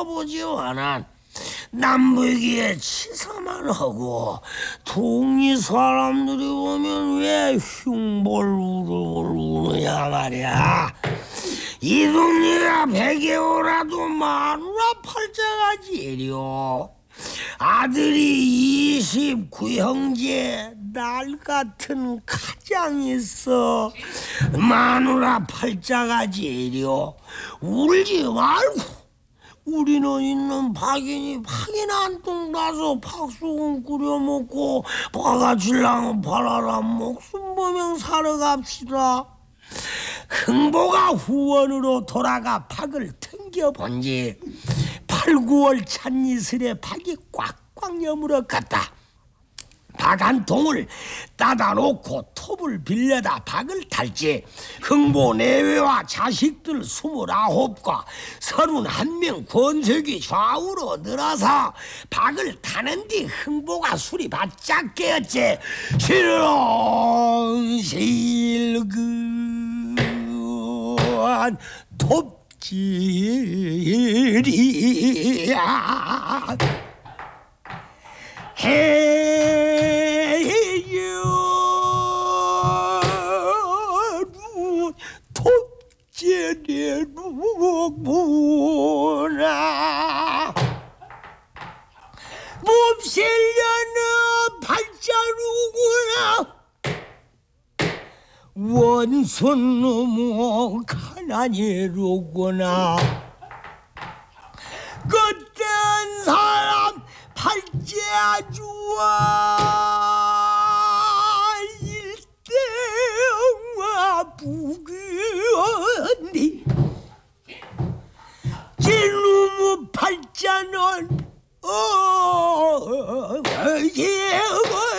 해봐보지만은 남북이에 치사만 하고 동리 사람들이 보면 왜 흉볼울을 우느냐 말이야. 이 동리가 100개월라도 마누라 팔자가 지려. 아들이 29형제 날 같은 가장 있어. 마누라 팔자가 지려. 울지 말고 우리는 있는 박인 한 통 나서 박수금 끓여 먹고 바가질랑 바라라 목숨 보면 살아갑시다. 흥보가 후원으로 돌아가 박을 튕겨본지 8, 9월 찬이슬에 박이 꽉꽉 여물어갔다. 박 한 통을 따다 놓고 톱을 빌려다 박을 탈지 흥보 내외와 자식들 29과 31명 권색이 좌우로 늘어서 박을 타는 뒤 흥보가 술이 바짝 깨었지. 실근실근 톱질이야 해유 톱질이 누구나 몹실려는 팔자루구나 원손 너무 가난이로구나. 그땐 사람 팔자 주와 일대와 부귀언니 이놈의 팔자는 예언